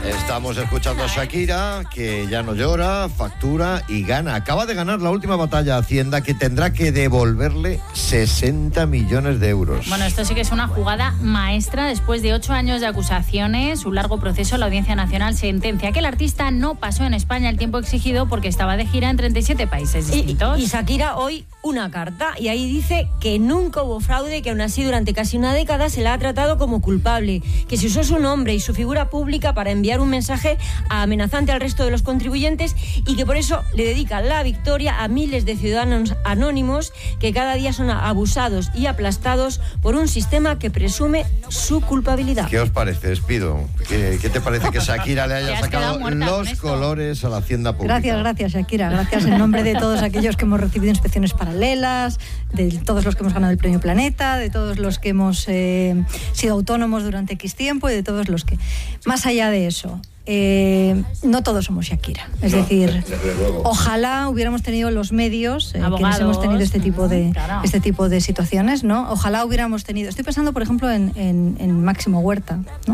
Estamos escuchando a Shakira, que ya no llora, factura y gana. Acaba de ganar la última batalla a Hacienda, que tendrá que devolverle 60 millones de euros. Bueno, esto sí que es una jugada maestra. Después de 8 años de acusaciones, un largo proceso, la Audiencia Nacional sentencia que el artista no pasó en España el tiempo exigido porque estaba de gira en 37 países distintos. Y Shakira hoy una carta, y ahí dice que nunca hubo fraude, que aún así durante casi una década se la ha tratado como culpable, que se usó su nombre y su figura pública para enviar un mensaje amenazante al resto de los contribuyentes y que por eso le dedica la victoria a miles de ciudadanos anónimos que cada día son abusados y aplastados por un sistema que presume su culpabilidad. ¿Qué os parece, Espido? ¿Qué te parece que Shakira le haya sacado los colores a la Hacienda Pública? Gracias, Shakira. Gracias en nombre de todos aquellos que hemos recibido inspecciones paralelas, de todos los que hemos ganado el Premio Planeta, de todos los que hemos sido autónomos durante X tiempo y de todos los que... Más allá de eso, no todos somos Shakira. Es decir, ojalá hubiéramos tenido los medios quienes hemos tenido este tipo de situaciones, ¿no? Ojalá hubiéramos tenido... Estoy pensando, por ejemplo, en Máximo Huerta, ¿no?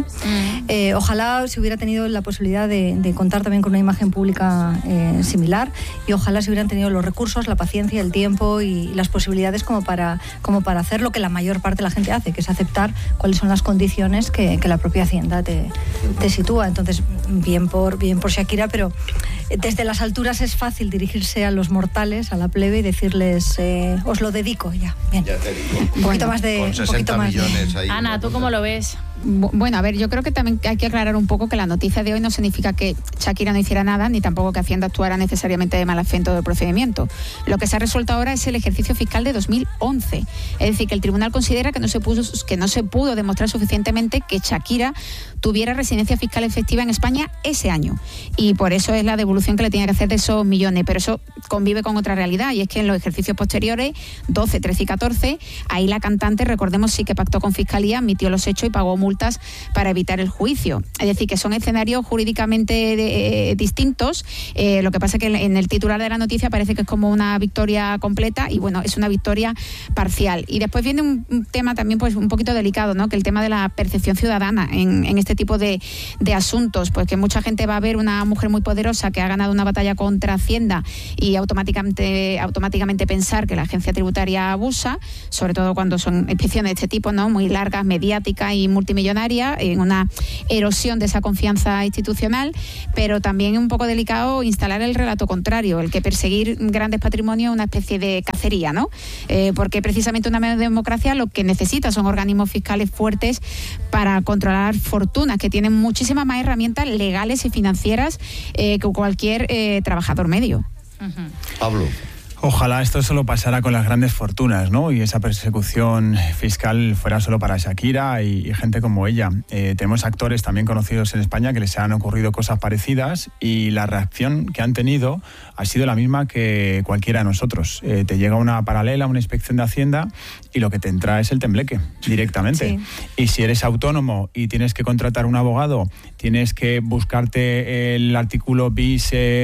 Ojalá se hubiera tenido la posibilidad de contar también con una imagen pública similar, y ojalá se hubieran tenido los recursos, la paciencia, el tiempo y las posibilidades como para hacer lo que la mayor parte de la gente hace, que es aceptar cuáles son las condiciones que la propia Hacienda te sitúa. Entonces, bien por Shakira, pero desde las alturas es fácil dirigirse a los mortales, a la plebe, y decirles, os lo dedico ya. Bien. Ya te digo. Un poquito más de... Con 60 millones ahí. Ana, ¿tú cómo lo ves? Bueno, a ver, yo creo que también hay que aclarar un poco que la noticia de hoy no significa que Shakira no hiciera nada, ni tampoco que Hacienda actuara necesariamente de mala fe en todo el procedimiento. Lo que se ha resuelto ahora es el ejercicio fiscal de 2011. Es decir, que el tribunal considera que no se pudo demostrar suficientemente que Shakira tuviera residencia fiscal efectiva en España ese año. Y por eso es la devolución que le tiene que hacer de esos millones. Pero eso convive con otra realidad, y es que en los ejercicios posteriores, 12, 13 y 14, ahí la cantante, recordemos, sí que pactó con Fiscalía, admitió los hechos y pagó multas para evitar el juicio. Es decir, que son escenarios jurídicamente distintos. Lo que pasa es que en el titular de la noticia parece que es como una victoria completa, y bueno, es una victoria parcial. Y después viene un tema también pues un poquito delicado, ¿no? Que el tema de la percepción ciudadana en este tipo de asuntos, pues que mucha gente va a ver una mujer muy poderosa que ha ganado una batalla contra Hacienda y automáticamente pensar que la agencia tributaria abusa, sobre todo cuando son inspecciones de este tipo, ¿no? Muy largas, mediáticas y multimillonaria, en una erosión de esa confianza institucional, pero también un poco delicado instalar el relato contrario, el que perseguir grandes patrimonios es una especie de cacería, ¿no? Porque precisamente una democracia lo que necesita son organismos fiscales fuertes para controlar fortunas, que tienen muchísimas más herramientas legales y financieras que cualquier trabajador medio. Pablo. Ojalá esto solo pasara con las grandes fortunas, ¿no? Y esa persecución fiscal fuera solo para Shakira y gente como ella. Tenemos actores también conocidos en España que les han ocurrido cosas parecidas, y la reacción que han tenido ha sido la misma que cualquiera de nosotros. Te llega una paralela, una inspección de Hacienda, y lo que te entra es el tembleque directamente. Sí. Y si eres autónomo y tienes que contratar un abogado, tienes que buscarte el artículo bis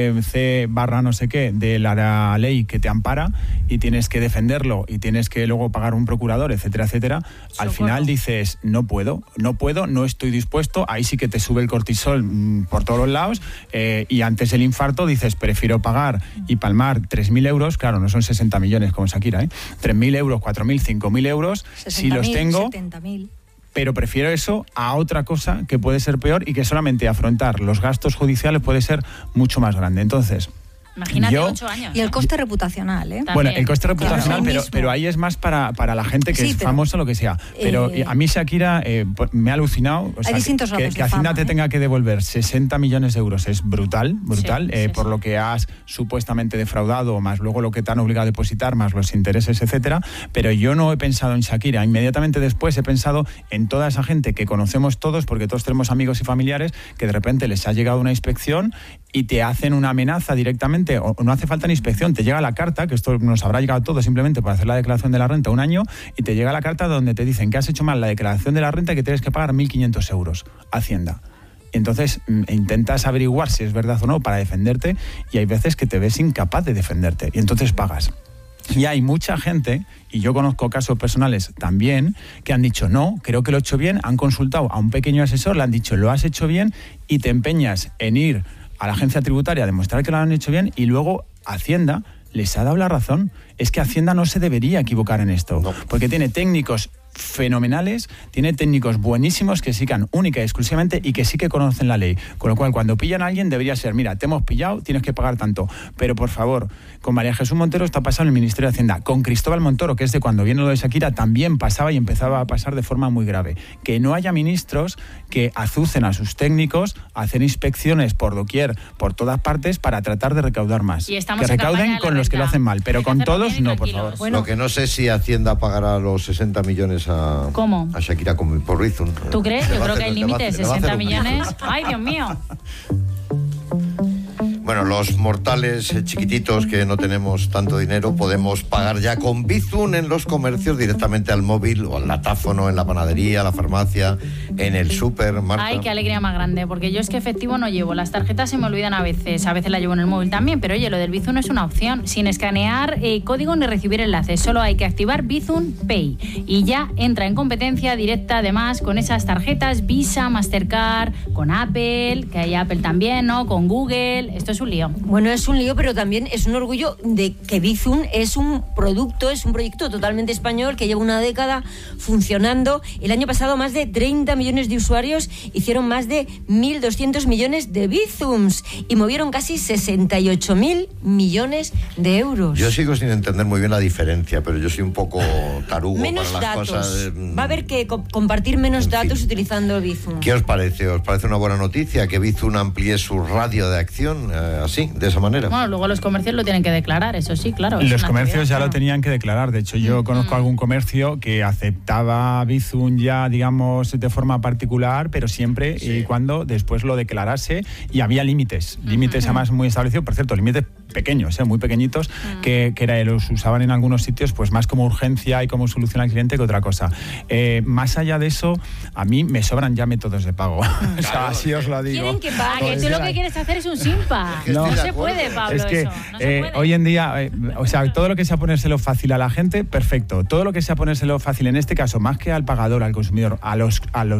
C barra no sé qué de la ley que te ampara, y tienes que defenderlo y tienes que luego pagar un procurador, etcétera, etcétera. Al final dices, no puedo, no estoy dispuesto. Ahí sí que te sube el cortisol por todos los lados, y antes el infarto dices, prefiero pagar y palmar 3.000 euros, claro, no son 60 millones como Shakira, 3.000 euros, 4.000, 5.000 euros, si los tengo... 70.000. Pero prefiero eso a otra cosa que puede ser peor, y que solamente afrontar los gastos judiciales puede ser mucho más grande. Entonces... Imagínate 8 años. Y el coste reputacional, ¿eh? Bueno, el coste reputacional, pero ahí es más para la gente que es famosa, lo que sea. Pero a mí Shakira me ha alucinado. O sea, hay distintos que Hacienda te tenga que devolver 60 millones de euros es brutal, por lo que has supuestamente defraudado, más luego lo que te han obligado a depositar, más los intereses, etcétera. Pero yo no he pensado en Shakira. Inmediatamente después he pensado en toda esa gente que conocemos todos, porque todos tenemos amigos y familiares, que de repente les ha llegado una inspección y te hacen una amenaza directamente, o no hace falta ni inspección, te llega la carta, que esto nos habrá llegado todo simplemente para hacer la declaración de la renta un año, y te llega la carta donde te dicen que has hecho mal la declaración de la renta y que tienes que pagar 1.500 euros a Hacienda. Entonces intentas averiguar si es verdad o no para defenderte, y hay veces que te ves incapaz de defenderte, y entonces pagas. Y hay mucha gente, y yo conozco casos personales también, que han dicho, no, creo que lo he hecho bien, han consultado a un pequeño asesor, le han dicho, lo has hecho bien, y te empeñas en ir a la agencia tributaria a demostrar que lo han hecho bien, y luego Hacienda les ha dado la razón. Es que Hacienda no se debería equivocar en esto, porque tiene técnicos fenomenales, tiene técnicos buenísimos que sí que única y exclusivamente y que sí que conocen la ley, con lo cual cuando pillan a alguien debería ser, mira, te hemos pillado, tienes que pagar tanto, pero por favor, con María Jesús Montero está pasando en el Ministerio de Hacienda, con Cristóbal Montoro, que es de cuando viene lo de Shakira, también pasaba y empezaba a pasar de forma muy grave, que no haya ministros que azucen a sus técnicos a hacer inspecciones por doquier, por todas partes, para tratar de recaudar más, que recauden con los que lo hacen mal, pero con todos no, por favor. Bueno, lo que no sé si Hacienda pagará los 60 millones a Shakira por Bizum. ¿Tú crees? Yo creo que hay límite, 60 millones. ¡Ay, Dios mío! Bueno, los mortales chiquititos que no tenemos tanto dinero podemos pagar ya con Bizum en los comercios directamente al móvil o al latáfono, en la panadería, la farmacia, en el súper, Marta. Ay, qué alegría más grande, porque yo es que efectivo no llevo. Las tarjetas se me olvidan a veces la llevo en el móvil también, pero oye, lo del Bizum es una opción, sin escanear código ni recibir enlaces, solo hay que activar Bizum Pay y ya entra en competencia directa además con esas tarjetas Visa, Mastercard, con Apple, que hay Apple también, ¿no? Con Google. Esto es un lío. Bueno, es un lío, pero también es un orgullo de que Bizum es un proyecto totalmente español que lleva una década funcionando. El año pasado más de 30 millones de usuarios hicieron más de 1.200 millones de Bizums y movieron casi 68.000 millones de euros. Yo sigo sin entender muy bien la diferencia, pero yo soy un poco tarugo menos para las datos. cosas. Va a haber que compartir menos datos utilizando el Bizum. ¿Qué os parece? ¿Os parece una buena noticia que Bizum amplíe su radio de acción así, de esa manera? Bueno, luego los comercios lo tienen que declarar, eso sí, claro. Los comercios ya lo tenían que declarar. De hecho, yo conozco algún comercio que aceptaba Bizum ya, digamos, de forma particular, pero siempre y cuando después lo declarase, y había límites además muy establecidos, por cierto, límites pequeños, muy pequeñitos, que los usaban en algunos sitios pues más como urgencia y como solución al cliente que otra cosa. Más allá de eso, a mí me sobran ya métodos de pago. O sea, así os lo digo. Quieren que pague. Que tú lo que quieres hacer es un simpa. No se puede, Pablo, es que, eso. No se puede. Hoy en día, todo lo que sea ponérselo fácil a la gente, perfecto. Todo lo que sea ponérselo fácil, en este caso, más que al pagador, al consumidor, a los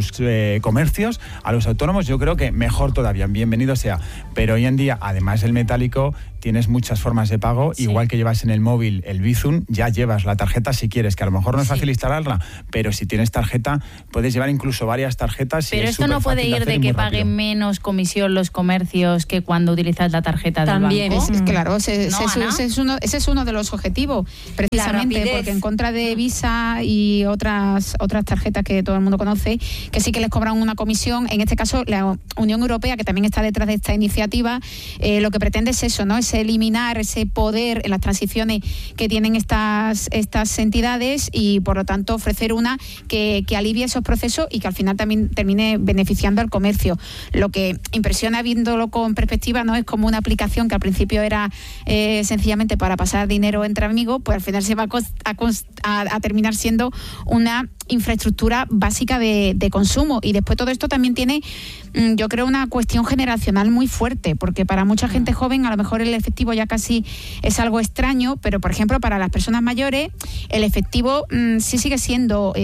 comercios, a los autónomos, yo creo que mejor todavía, bienvenido sea. Pero hoy en día, además del metálico, tienes muchas formas de pago, igual que llevas en el móvil el Bizum, ya llevas la tarjeta si quieres, que a lo mejor no es fácil instalarla, pero si tienes tarjeta, puedes llevar incluso varias tarjetas. Pero esto no puede ir de que paguen menos comisión los comercios que cuando utilizas la tarjeta del banco. Claro, ese es uno de los objetivos, precisamente, porque en contra de Visa y otras tarjetas que todo el mundo conoce, que sí que les cobran una comisión, en este caso la Unión Europea, que también está detrás de esta iniciativa, lo que pretende es eso, ¿no? Es eliminar ese poder en las transiciones que tienen estas entidades y, por lo tanto, ofrecer una que alivie esos procesos y que al final también termine beneficiando al comercio. Lo que impresiona viéndolo con perspectiva, no es como una aplicación que al principio era sencillamente para pasar dinero entre amigos, pues al final se va a terminar siendo una infraestructura básica de consumo. Y después todo esto también tiene, yo creo, una cuestión generacional muy fuerte, porque para mucha gente joven a lo mejor el efectivo ya casi es algo extraño, pero por ejemplo para las personas mayores el efectivo sí sigue siendo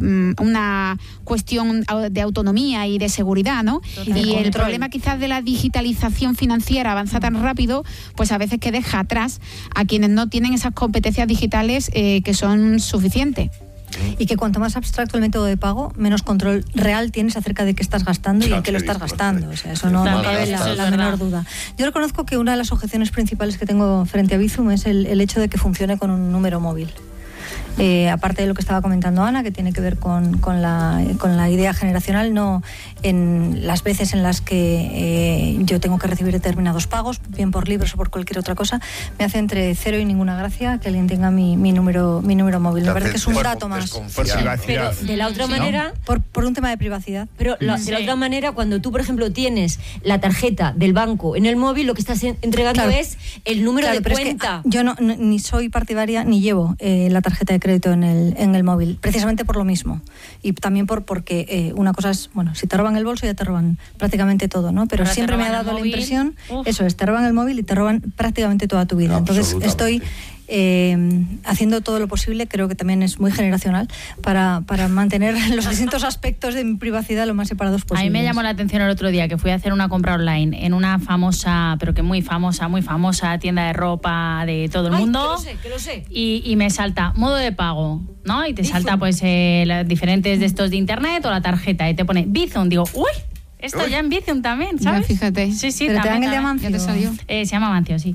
una cuestión de autonomía y de seguridad, ¿no? Y el problema quizás de la digitalización financiera avanza tan rápido, pues a veces que deja atrás a quienes no tienen esas competencias digitales que son suficientes. Y que cuanto más abstracto el método de pago, menos control real tienes acerca de qué estás gastando y en qué lo estás gastando. O sea, eso no cabe la menor duda. Yo reconozco que una de las objeciones principales que tengo frente a Bizum es el hecho de que funcione con un número móvil. Aparte de lo que estaba comentando Ana, que tiene que ver con la idea generacional, no en las veces en las que yo tengo que recibir determinados pagos, bien por libros o por cualquier otra cosa, me hace entre cero y ninguna gracia que alguien tenga mi número móvil. Me parece que es un dato más. Pero de la otra manera, por un tema de privacidad. Pero de la otra manera, cuando tú, por ejemplo, tienes la tarjeta del banco en el móvil, lo que estás entregando es el número de cuenta. Es que yo ni soy partidaria ni llevo la tarjeta de crédito en el móvil, precisamente por lo mismo. Y también porque una cosa es, bueno, si te roban el bolso ya te roban prácticamente todo, ¿no? Pero siempre me ha dado la impresión, eso es, te roban el móvil y te roban prácticamente toda tu vida. Entonces estoy haciendo todo lo posible, creo que también es muy generacional, para mantener los distintos aspectos de mi privacidad lo más separados posibles. A mí me llamó la atención el otro día que fui a hacer una compra online en una famosa, pero que muy famosa tienda de ropa de todo el mundo. Que lo sé. Y me salta modo de pago, ¿no? Y te salta pues las diferentes de estos de internet o la tarjeta y te pone Bizum. Digo, uy, esto ya en Bizum también, ¿sabes? Ya, fíjate. Sí, pero también, te dan el de también. Amancio. Ya te salió. Se llama Amancio, sí.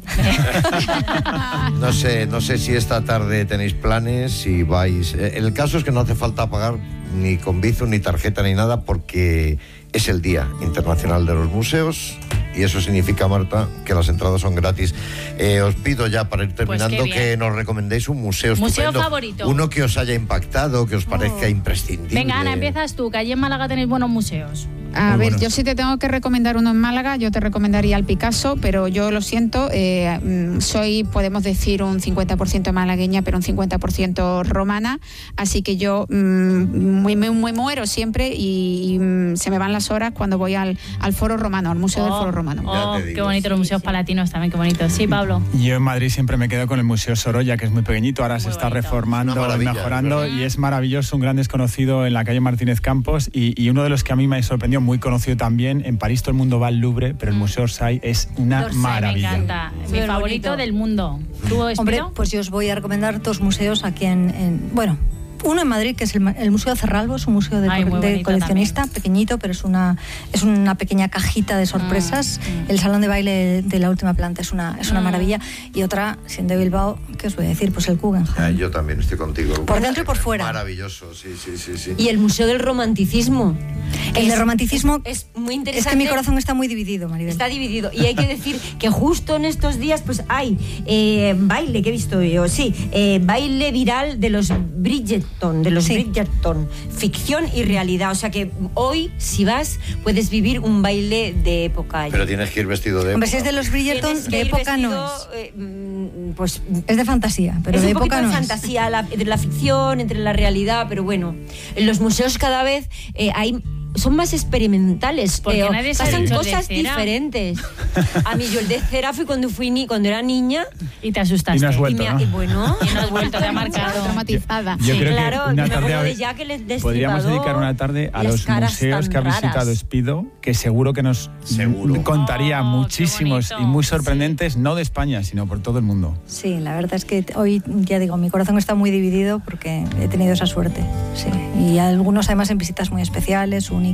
No sé si esta tarde tenéis planes, si vais. El caso es que no hace falta pagar ni con Bizum, ni tarjeta, ni nada, porque es el Día Internacional de los Museos y eso significa, Marta, que las entradas son gratis. Os pido ya, para ir terminando, Pues que nos recomendéis un museo estupendo. Favorito. Uno que os haya impactado, que os parezca imprescindible. Venga, Ana, empiezas tú, que allí en Málaga tenéis buenos museos. A ver, bueno. yo sí te tengo que recomendar uno en Málaga, yo te recomendaría el Picasso, pero yo lo siento, soy, podemos decir, un 50% malagueña, pero un 50% romana, así que yo me muero siempre y se me van las horas cuando voy al Foro Romano, al Museo del Foro Romano. Qué bonito, los museos palatinos también, qué bonito. Sí, Pablo. Yo en Madrid siempre me quedo con el Museo Sorolla, que es muy pequeñito, ahora se está reformando y mejorando, y es maravilloso, un gran desconocido en la calle Martínez Campos, y uno de los que a mí me sorprendió, muy conocido también, en París todo el mundo va al Louvre, pero el Museo Orsay es una maravilla. Me encanta, mi favorito del mundo. ¿Tú, Espiro? Hombre, pues yo os voy a recomendar 2 museos aquí bueno, uno en Madrid, que es el Museo Cerralbo, es un museo de coleccionista, también. Pequeñito, pero es una pequeña cajita de sorpresas. El salón de baile de la última planta es una maravilla. Y otra, siendo de Bilbao, ¿qué os voy a decir? Pues el Guggenheim. Yo también estoy contigo. Por dentro y por fuera. Maravilloso, sí. Y el Museo del Romanticismo. El de romanticismo es muy interesante. Es que mi corazón está muy dividido, Maribel. Está dividido. Y hay que decir que justo en estos días pues hay baile, que he visto yo, baile viral de los Bridgerton, ficción y realidad. O sea que hoy, si vas, puedes vivir un baile de época. Pero tienes que ir vestido de época. Hombre, si es de los Bridgerton, de época no es. Pues es de fantasía, pero es de un época poquito no de fantasía, entre la ficción, entre la realidad, pero bueno, en los museos cada vez son más experimentales, pasan cosas diferentes. A mí yo el de cera fui cuando era niña y te asustaste. Y no has vuelto, ¿no? Y bueno, y no has vuelto, te ha marcado. Traumatizada. Yo creo claro, que una me tarde acuerdo de Jack el Destripador, podríamos dedicar una tarde a los museos que ha visitado Espido, que seguro que nos contaría muchísimos qué y muy sorprendentes, no de España, sino por todo el mundo. Sí, la verdad es que hoy, ya digo, mi corazón está muy dividido porque he tenido esa suerte. Sí. Y algunos además en visitas muy especiales, únicas,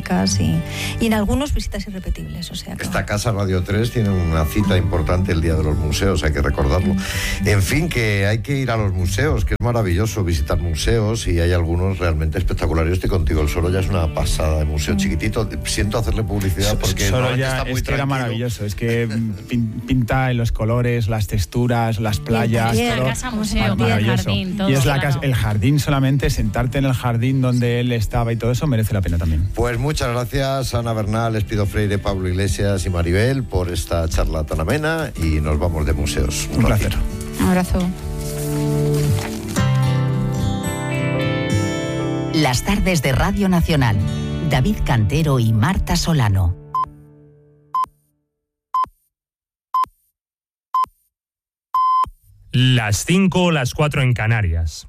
y en algunos visitas irrepetibles. O sea que... Esta casa Radio 3 tiene una cita importante el Día de los Museos, hay que recordarlo. En fin, que hay que ir a los museos, que es maravilloso visitar museos, y hay algunos realmente espectaculares. Yo estoy contigo, el Sorolla es una pasada de museo chiquitito. Siento hacerle publicidad porque Sorolla está muy es que era tranquilo. maravilloso, es que pinta en los colores, las texturas, las playas, la casa museo, maravilloso. El jardín, todo. Y es claro. el jardín solamente, sentarte en el jardín donde él estaba y todo eso merece la pena también. Pues muchas gracias, Ana Bernal, Espido Freire, Pablo Iglesias y Maribel, por esta charla tan amena, y nos vamos de museos. Un placer. Un abrazo. Las tardes de Radio Nacional. David Cantero y Marta Solano. Las 5, las 4 en Canarias.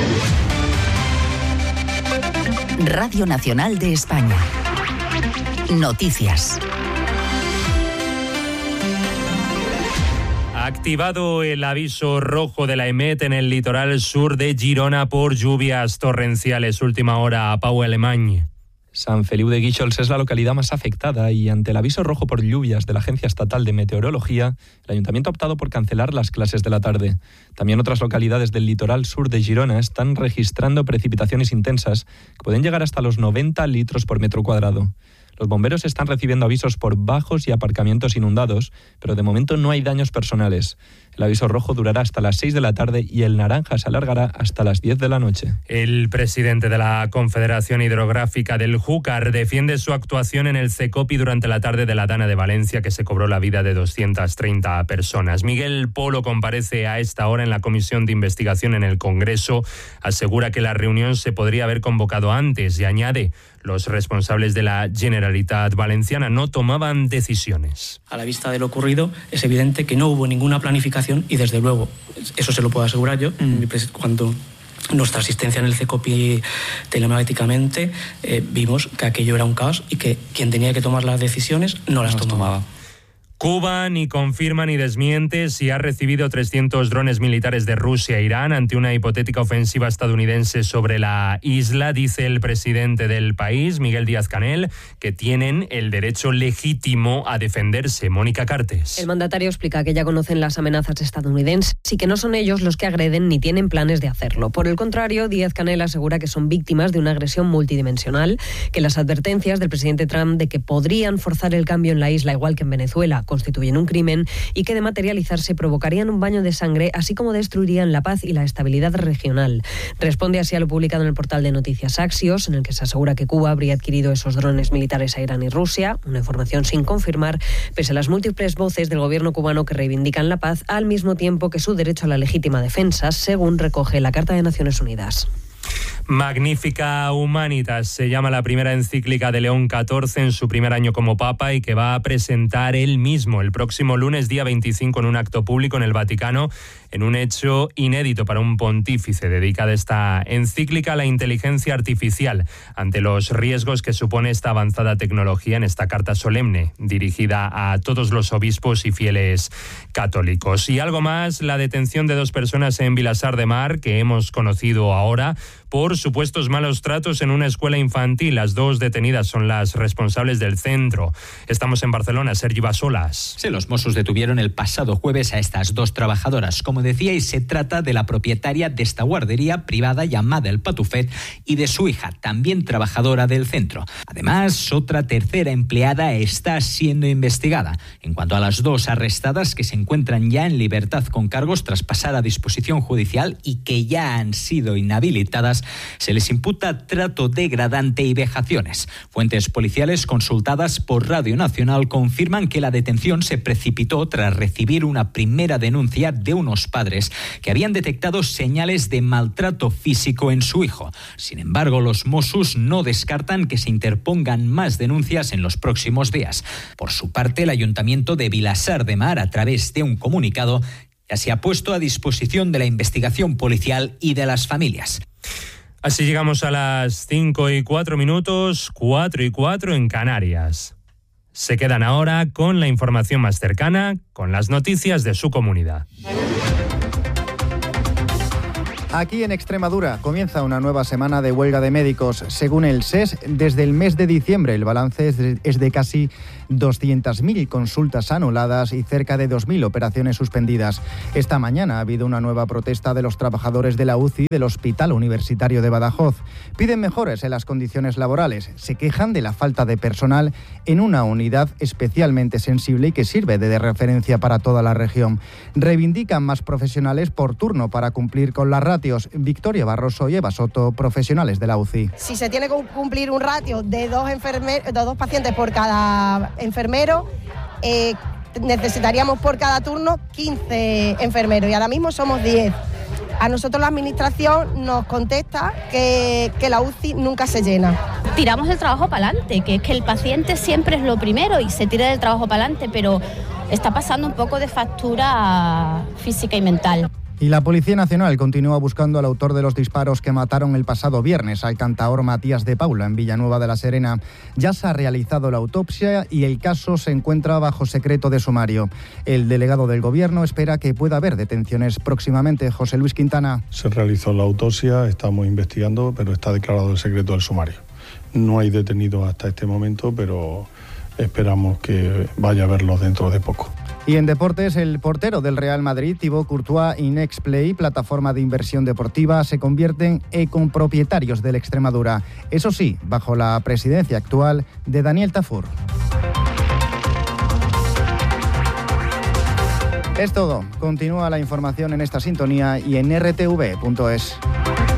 Radio Nacional de España. Noticias. Ha activado el aviso rojo de la EMET en el litoral sur de Girona por lluvias torrenciales. Última hora a Pau Alemany. Sant Feliu de Guíxols es la localidad más afectada y ante el aviso rojo por lluvias de la Agencia Estatal de Meteorología, el Ayuntamiento ha optado por cancelar las clases de la tarde. También otras localidades del litoral sur de Girona están registrando precipitaciones intensas que pueden llegar hasta los 90 litros por metro cuadrado. Los bomberos están recibiendo avisos por bajos y aparcamientos inundados, pero de momento no hay daños personales. El aviso rojo durará hasta las 6 de la tarde y el naranja se alargará hasta las 10 de la noche. El presidente de la Confederación Hidrográfica del Júcar defiende su actuación en el Cecopi durante la tarde de la Dana de Valencia, que se cobró la vida de 230 personas. Miguel Polo comparece a esta hora en la Comisión de Investigación en el Congreso. Asegura que la reunión se podría haber convocado antes y añade: los responsables de la Generalitat Valenciana no tomaban decisiones. A la vista de lo ocurrido, es evidente que no hubo ninguna planificación y, desde luego, eso se lo puedo asegurar yo, cuando nuestra asistencia en el CECOPI telemáticamente vimos que aquello era un caos y que quien tenía que tomar las decisiones no las tomaba. Cuba ni confirma ni desmiente si ha recibido 300 drones militares de Rusia e Irán ante una hipotética ofensiva estadounidense sobre la isla. Dice el presidente del país, Miguel Díaz-Canel, que tienen el derecho legítimo a defenderse. Mónica Cartes. El mandatario explica que ya conocen las amenazas estadounidenses y que no son ellos los que agreden ni tienen planes de hacerlo. Por el contrario, Díaz-Canel asegura que son víctimas de una agresión multidimensional, que las advertencias del presidente Trump de que podrían forzar el cambio en la isla, igual que en Venezuela, constituyen un crimen y que de materializarse provocarían un baño de sangre, así como destruirían la paz y la estabilidad regional. Responde así a lo publicado en el portal de noticias Axios, en el que se asegura que Cuba habría adquirido esos drones militares a Irán y Rusia, una información sin confirmar, pese a las múltiples voces del gobierno cubano que reivindican la paz, al mismo tiempo que su derecho a la legítima defensa, según recoge la Carta de Naciones Unidas. Magnifica Humanitas se llama la primera encíclica de León XIV en su primer año como Papa y que va a presentar él mismo el próximo lunes, día 25, en un acto público en el Vaticano, en un hecho inédito para un pontífice. Dedicada esta encíclica a la inteligencia artificial ante los riesgos que supone esta avanzada tecnología, en esta carta solemne dirigida a todos los obispos y fieles católicos. Y algo más, la detención de 2 personas en Vilassar de Mar, que hemos conocido ahora, por supuestos malos tratos en una escuela infantil. Las 2 detenidas son las responsables del centro. Estamos en Barcelona, Sergi Basolas. Sí, los Mossos detuvieron el pasado jueves a estas 2 trabajadoras. Como decíais, se trata de la propietaria de esta guardería privada llamada El Patufet y de su hija, también trabajadora del centro. Además, otra tercera empleada está siendo investigada. En cuanto a las 2 arrestadas, que se encuentran ya en libertad con cargos tras pasar a disposición judicial y que ya han sido inhabilitadas, se les imputa trato degradante y vejaciones. Fuentes policiales consultadas por Radio Nacional confirman que la detención se precipitó tras recibir una primera denuncia de unos padres que habían detectado señales de maltrato físico en su hijo. Sin embargo, los Mossos no descartan que se interpongan más denuncias en los próximos días. Por su parte, el Ayuntamiento de Vilassar de Mar, a través de un comunicado, ya se ha puesto a disposición de la investigación policial y de las familias. Así llegamos a las 5:04, 4:04 en Canarias. Se quedan ahora con la información más cercana, con las noticias de su comunidad. Aquí en Extremadura comienza una nueva semana de huelga de médicos. Según el SES, desde el mes de diciembre el balance es de casi 200.000 consultas anuladas y cerca de 2.000 operaciones suspendidas. Esta mañana ha habido una nueva protesta de los trabajadores de la UCI del Hospital Universitario de Badajoz. Piden mejoras en las condiciones laborales. Se quejan de la falta de personal en una unidad especialmente sensible y que sirve de referencia para toda la región. Reivindican más profesionales por turno para cumplir con las ratios. Victoria Barroso y Eva Soto, profesionales de la UCI. Si se tiene que cumplir un ratio de 2 pacientes por cada enfermero, necesitaríamos por cada turno 15 enfermeros y ahora mismo somos 10. A nosotros la administración nos contesta que la UCI nunca se llena. Tiramos el trabajo para adelante, que es que el paciente siempre es lo primero y se tira del trabajo para adelante, pero está pasando un poco de factura física y mental. Y la Policía Nacional continúa buscando al autor de los disparos que mataron el pasado viernes al cantaor Matías de Paula en Villanueva de la Serena. Ya se ha realizado la autopsia y el caso se encuentra bajo secreto de sumario. El delegado del Gobierno espera que pueda haber detenciones próximamente. José Luis Quintana. Se realizó la autopsia, estamos investigando, pero está declarado el secreto del sumario. No hay detenidos hasta este momento, pero esperamos que vaya a verlos dentro de poco. Y en deportes, el portero del Real Madrid, Thibaut Courtois, y Nextplay, plataforma de inversión deportiva, se convierten en copropietarios del Extremadura. Eso sí, bajo la presidencia actual de Daniel Tafur. Es todo. Continúa la información en esta sintonía y en rtv.es.